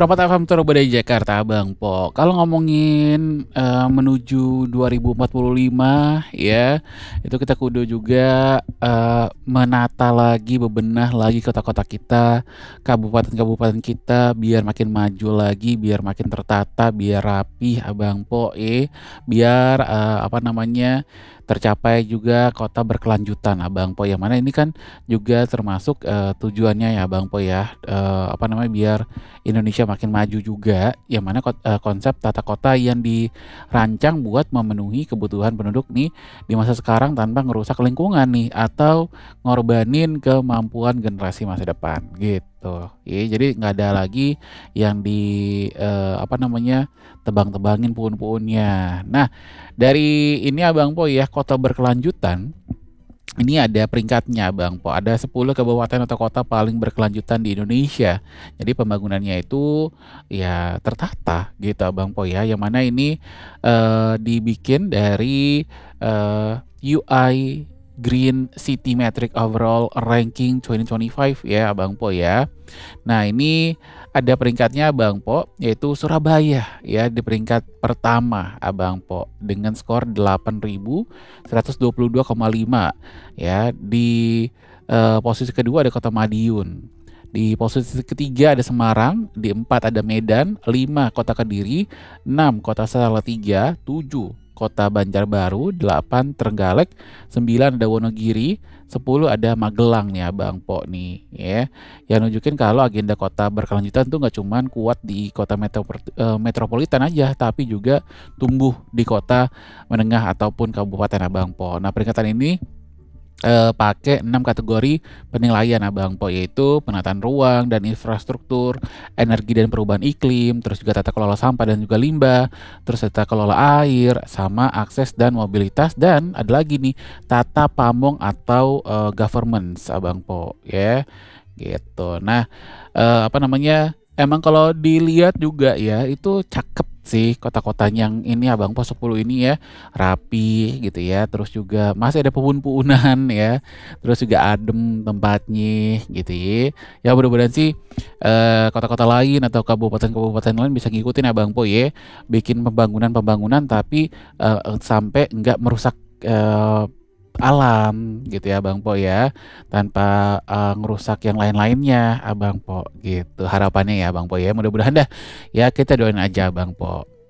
Perapatan FM terbaik dari Jakarta, Bang Po. Kalau ngomongin, menuju 2045 ya, itu kita kudu juga, menata lagi, bebenah lagi kota-kota kita, kabupaten-kabupaten kita biar makin maju lagi, biar makin tertata, biar rapih, Bang Po, biar, apa namanya, tercapai juga kota berkelanjutan, Bang Po. Yang mana ini kan juga termasuk, tujuannya ya, Bang Po, ya, apa namanya, biar Indonesia makin maju juga, yang mana konsep tata kota yang dirancang buat memenuhi kebutuhan penduduk nih di masa sekarang tanpa ngerusak lingkungan nih atau ngorbanin kemampuan generasi masa depan gitu. Ya, jadi nggak ada lagi yang apa namanya, tebang-tebangin puun-puunnya. Nah, dari ini Abang Po ya, kota berkelanjutan ini ada peringkatnya Bang Po, ada 10 kabupaten atau kota paling berkelanjutan di Indonesia. Jadi pembangunannya itu ya tertata gitu Bang Po ya, yang mana ini dibikin dari UI Green City Metric Overall Ranking 2025 ya Bang Po ya. Nah, ini ada peringkatnya Abang Po, yaitu Surabaya ya di peringkat pertama Abang Po dengan skor 8.122,5 ya. Di posisi kedua ada Kota Madiun. Di posisi ketiga ada Semarang, di empat ada Medan, 5 Kota Kediri, 6 Kota Salatiga, 7 Kota Banjarbaru, 8 Trenggalek, 9 ada Wonogiri, 10 ada Magelang nih Abang Po nih ya. Yang nunjukin kalau agenda kota berkelanjutan tuh nggak cuman kuat di kota metropolitan aja, tapi juga tumbuh di kota menengah ataupun kabupaten Abang Po. Nah, peringatan ini pakai 6 kategori penilaian Abang Po, yaitu penataan ruang dan infrastruktur, energi dan perubahan iklim, terus juga tata kelola sampah dan juga limbah, terus tata kelola air, sama akses dan mobilitas, dan ada lagi nih tata pamong atau governance Abang Po ya gitu. Nah, apa namanya, emang kalau dilihat juga ya itu cakep sih kota-kotanya yang ini Abang Po 10 ini ya, rapi gitu ya, terus juga masih ada pohon-pohonan ya, terus juga adem tempatnya gitu ya. Ya mudah-mudahan sih kota-kota lain atau kabupaten-kabupaten lain bisa ngikutin Abang Po ya, bikin pembangunan-pembangunan tapi sampai nggak merusak alam gitu ya Bang Po ya, tanpa ngerusak yang lain-lainnya Abang Po gitu. Harapannya ya Bang Po ya, mudah-mudahan dah ya, kita doain aja Bang Po.